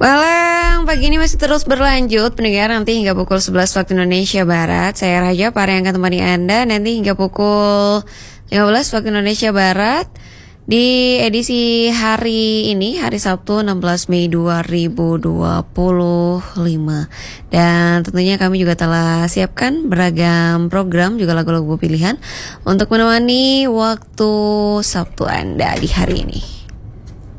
Walang, pagi ini masih terus berlanjut pendengar, nanti hingga pukul 11 waktu Indonesia Barat. Saya Raja, Pak yang akan temani Anda nanti hingga pukul 15 waktu Indonesia Barat di edisi hari ini, hari Sabtu 16 Mei 2025. Dan tentunya kami juga telah siapkan beragam program, juga lagu-lagu pilihan untuk menemani waktu Sabtu Anda di hari ini.